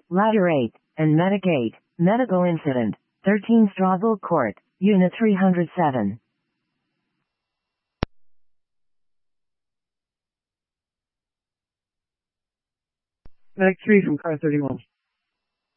Ladder 8, and Medigate, Medical Incident, 13 Strawville Court, Unit 307. Medic 3 from car 31.